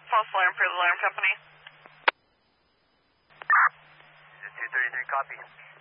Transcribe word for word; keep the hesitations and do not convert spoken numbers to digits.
False alarm for the alarm company. two thirty-three, copy.